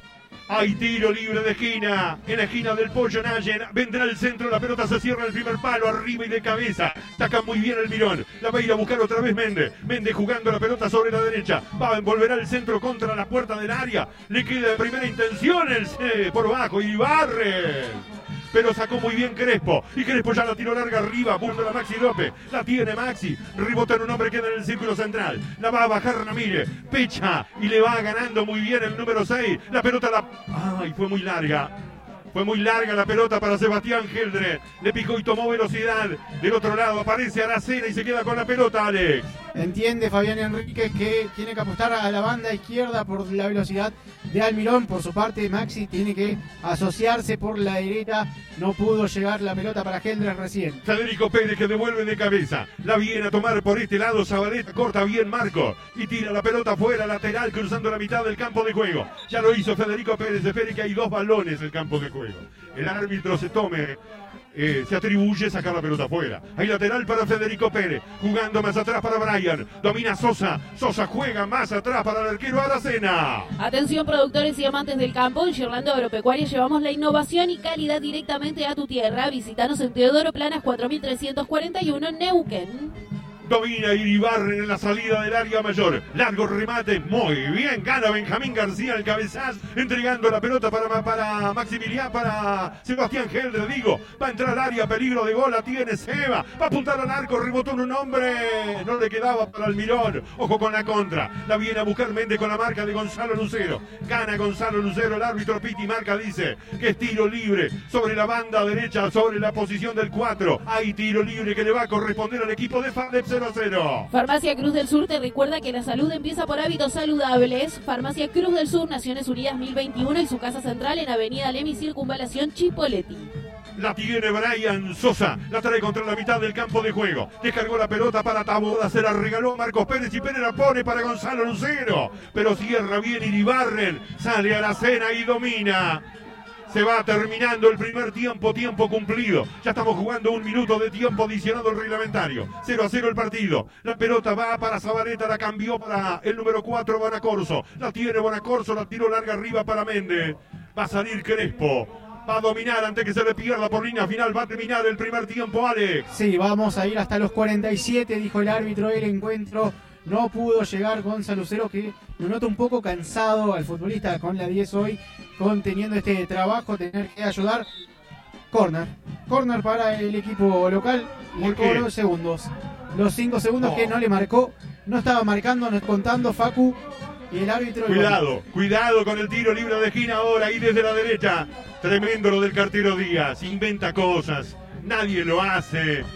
Hay tiro libre de esquina, en la esquina del Pollo Nayen, vendrá el centro, la pelota se cierra en el primer palo, arriba y de cabeza, saca muy bien el Mirón, la va a ir a buscar otra vez Méndez, Méndez jugando la pelota sobre la derecha, va a envolver el centro contra la puerta del área, le queda de primera intención el C por bajo y barre. Pero sacó muy bien Crespo. Y Crespo ya la tiró larga arriba. Busca la Maxi López. La tiene Maxi. Rebota en un hombre, queda en el círculo central. La va a bajar Ramírez. Pecha. Y le va ganando muy bien el número seis. La pelota la... ¡Ay! Fue muy larga. Fue muy larga la pelota para Sebastián Geldre. Le picó y tomó velocidad. Del otro lado aparece Aracena y se queda con la pelota, Alex. Entiende Fabián Enríquez que tiene que apostar a la banda izquierda por la velocidad de Almirón. Por su parte, Maxi tiene que asociarse por la derecha. No pudo llegar la pelota para Geldre recién. Federico Pérez que devuelve de cabeza. La viene a tomar por este lado. Zabaleta corta bien Marco. Y tira la pelota fuera, lateral, cruzando la mitad del campo de juego. Ya lo hizo Federico Pérez. Espere que hay dos balones en el campo de juego. El árbitro se tome, eh, se atribuye sacar la pelota afuera. Hay lateral para Federico Pérez, jugando más atrás para Brian. Domina Sosa, Sosa juega más atrás para el arquero Aracena. Atención productores y amantes del campo, en Girlando Agropecuaria llevamos la innovación y calidad directamente a tu tierra. Visítanos en Teodoro Planas cuatro mil trescientos cuarenta y uno, Neuquén. Domina Iribarren en la salida del área mayor. Largo remate. Muy bien. Gana Benjamín García el cabezazo. Entregando la pelota para, para Maximiliano, para Sebastián Geldre, digo. Va a entrar al área. Peligro de gol. La tiene Seba. Va a apuntar al arco. Rebotó en un hombre. No le quedaba para Almirón. Ojo con la contra. La viene a buscar Méndez con la marca de Gonzalo Lucero. Gana Gonzalo Lucero. El árbitro Piti marca dice que es tiro libre sobre la banda derecha, sobre la posición del cuatro. Hay tiro libre que le va a corresponder al equipo de Fadep. cero a cero. Farmacia Cruz del Sur te recuerda que la salud empieza por hábitos saludables. Farmacia Cruz del Sur, Naciones Unidas mil veintiuno y su casa central en Avenida Lemi, Circunvalación Chipoleti. La tiene Brian Sosa, la trae contra la mitad del campo de juego. Descargó la pelota para Taboda, se la regaló a Marcos Pérez y Pérez la pone para Gonzalo Lucero. Pero cierra bien Iribarren, sale a la cena y domina. Se va terminando el primer tiempo, tiempo cumplido. Ya estamos jugando un minuto de tiempo adicionado al reglamentario. cero a cero el partido. La pelota va para Zabaleta, la cambió para el número cuatro, Bonacorso. La tiene Bonacorso, la tiró larga arriba para Méndez. Va a salir Crespo. Va a dominar antes que se le pierda por línea final. Va a terminar el primer tiempo, Alex. Sí, vamos a ir hasta los cuarenta y siete, dijo el árbitro del encuentro. No pudo llegar Gonzalo Lucero, que lo nota un poco cansado al futbolista con la diez hoy, con teniendo este trabajo, tener que ayudar. Corner, corner para el equipo local, le cobró segundos. Los cinco segundos oh. que no le marcó, no estaba marcando, no contando Facu y el árbitro. Cuidado, cuidado con el tiro libre de esquina ahora, ahí desde la derecha. Tremendo lo del cartero Díaz, inventa cosas, nadie lo hace.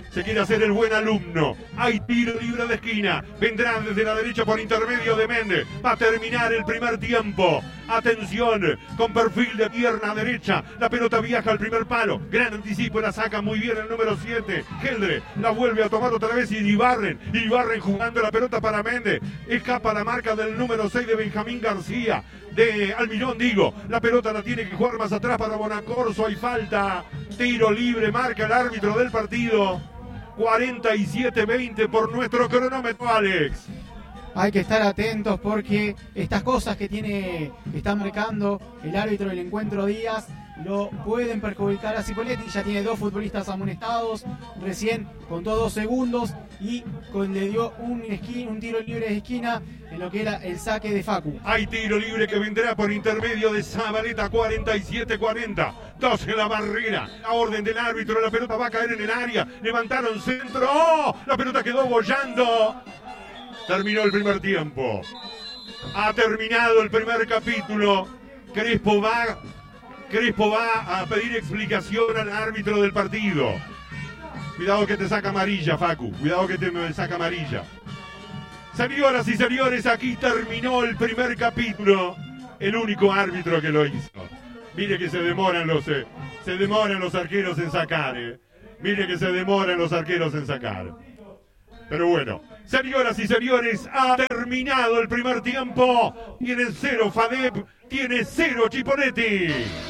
Se quiere hacer el buen alumno. Hay tiro libre de esquina. Vendrá desde la derecha por intermedio de Méndez. Va a terminar el primer tiempo. Atención, con perfil de pierna derecha. La pelota viaja al primer palo. Gran anticipo, la saca muy bien el número siete. Geldre la vuelve a tomar otra vez y Iribarren. Iribarren jugando la pelota para Méndez. Escapa la marca del número seis de Benjamín García. De Almirón, digo. La pelota la tiene que jugar más atrás para Bonacorso. Hay falta. Tiro libre, marca el árbitro del partido. cuarenta y siete veinte por nuestro cronómetro, Alex. Hay que estar atentos porque estas cosas que tiene, que está marcando el árbitro del encuentro Díaz lo pueden perjudicar a Cipoletti. Ya tiene dos futbolistas amonestados, recién contó dos segundos y con, le dio un, esquina, un tiro libre de esquina en lo que era el saque de Facu. Hay tiro libre que vendrá por intermedio de Zabaleta, cuarenta y siete cuarenta. dos en la barrera. La orden del árbitro, la pelota va a caer en el área. Levantaron centro. ¡Oh! La pelota quedó bollando. Terminó el primer tiempo. Ha terminado el primer capítulo. Crespo va, Crespo va a pedir explicación al árbitro del partido. Cuidado que te saca amarilla, Facu. Cuidado que te saca amarilla. Señoras y señores, aquí terminó el primer capítulo. El único árbitro que lo hizo. Mire que se demoran los, eh, se demoran los arqueros en sacar. Eh. Mire que se demoran los arqueros en sacar. Pero bueno, señoras y señores, ha terminado el primer tiempo. Tiene cero Fadep, tiene cero Chipoletti.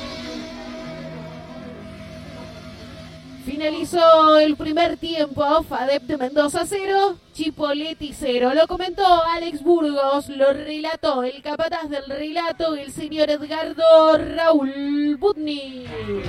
Finalizó el primer tiempo, Fadep de Mendoza cero, Chipoletti cero. Lo comentó Alex Burgos, lo relató el capataz del relato, el señor Edgardo Raúl Butni.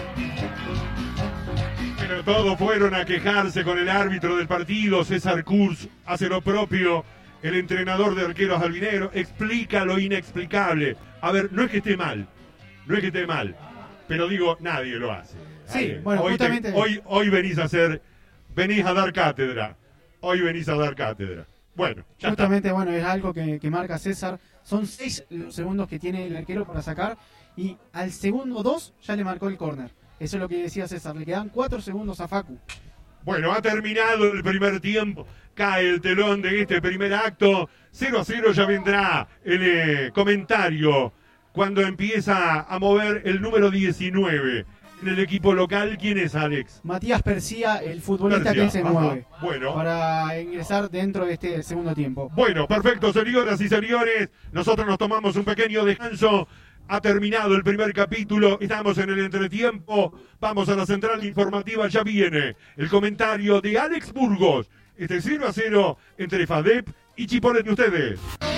Pero todos fueron a quejarse con el árbitro del partido. César Kurz hace lo propio. El entrenador de arqueros albinegros explica lo inexplicable. A ver, no es que esté mal, no es que esté mal, pero digo, nadie lo hace. Sí, nadie. bueno, hoy, justamente... te, hoy, hoy venís a hacer, venís a dar cátedra. Hoy venís a dar cátedra. Bueno, ya justamente, está. bueno, es algo que, que marca César. Son seis los segundos que tiene el arquero para sacar y al segundo dos ya le marcó el córner. Eso es lo que decía César, le quedan cuatro segundos a Facu. Bueno, ha terminado el primer tiempo, cae el telón de este primer acto, cero a cero ya vendrá el eh, comentario cuando empieza a mover el número diecinueve en el equipo local. ¿Quién es, Alex? Matías Percía, el futbolista Persia, que se ajá. mueve Bueno. para ingresar dentro de este segundo tiempo. Bueno, perfecto, señoras y señores, nosotros nos tomamos un pequeño descanso. Ha terminado el primer capítulo, estamos en el entretiempo, vamos a la central informativa, ya viene el comentario de Alex Burgos. Este cero a cero entre Fadep y Chipoletti, ustedes.